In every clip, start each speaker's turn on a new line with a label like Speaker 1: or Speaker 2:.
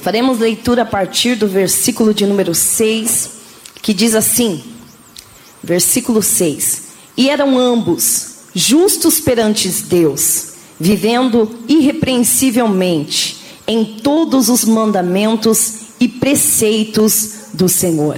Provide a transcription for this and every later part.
Speaker 1: Faremos leitura a partir do versículo de número 6, que diz assim, versículo 6: E eram ambos justos perante Deus, vivendo irrepreensivelmente em todos os mandamentos e preceitos do Senhor.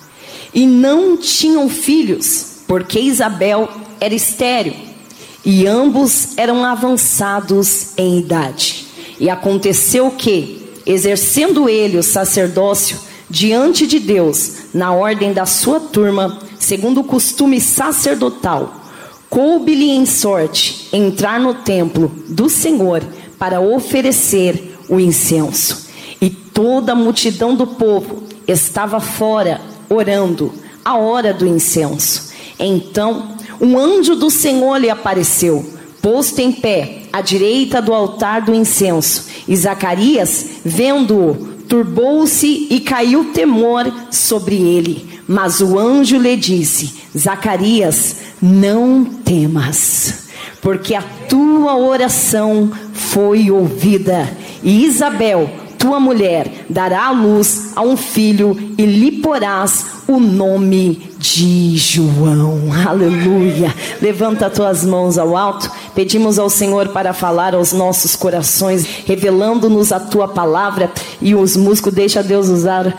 Speaker 1: E não tinham filhos, porque Isabel era estéril, e ambos eram avançados em idade. E aconteceu que, exercendo ele o sacerdócio diante de Deus, na ordem da sua turma, segundo o costume sacerdotal, coube-lhe em sorte entrar no templo do Senhor para oferecer o incenso. E toda a multidão do povo estava fora, orando, a hora do incenso. Então, um anjo do Senhor lhe apareceu, posto em pé, à direita do altar do incenso. E Zacarias, vendo-o, turbou-se e caiu temor sobre ele. Mas o anjo lhe disse: Zacarias, não temas, porque a tua oração foi ouvida. E Isabel, tua mulher, dará à luz a um filho, e lhe porás o nome de João. Aleluia. Levanta as tuas mãos ao alto. Pedimos ao Senhor para falar aos nossos corações, revelando-nos a tua palavra. E os músicos, deixa Deus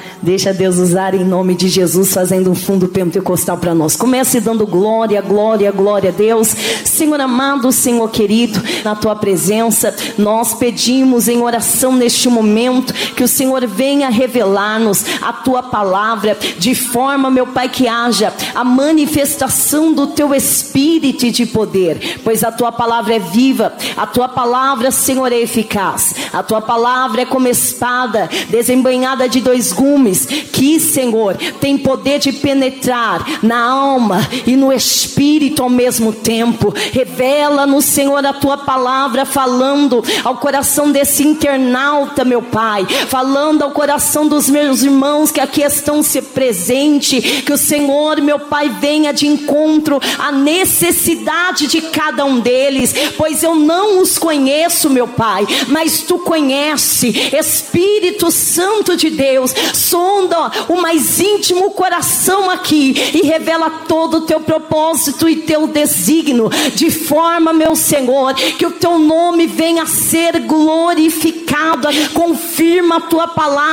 Speaker 1: usar em nome de Jesus, fazendo um fundo pentecostal para nós. Comece dando glória, glória, glória a Deus. Senhor amado, Senhor querido, na tua presença nós pedimos em oração neste momento que o Senhor venha revelar-nos a tua palavra, de forma, meu Pai, que haja a manifestação do teu Espírito de poder, pois a tua palavra é viva, a tua palavra, Senhor, é eficaz, a tua palavra é como espada desembainhada de 2 gumes, que, Senhor, tem poder de penetrar na alma e no espírito ao mesmo tempo. Revela-nos, Senhor, a tua palavra, falando ao coração desse internauta, meu Pai, falando ao coração dos meus irmãos que aqui estão se presente, que o Senhor, meu Pai, venha de encontro à necessidade de cada um deles, pois eu não os conheço, meu Pai, mas tu conhece. Espírito Santo de Deus, sonda o mais íntimo coração aqui e revela todo o teu propósito e teu desígnio, de forma, meu Senhor, que o teu nome venha a ser glorificado. Confirma a tua palavra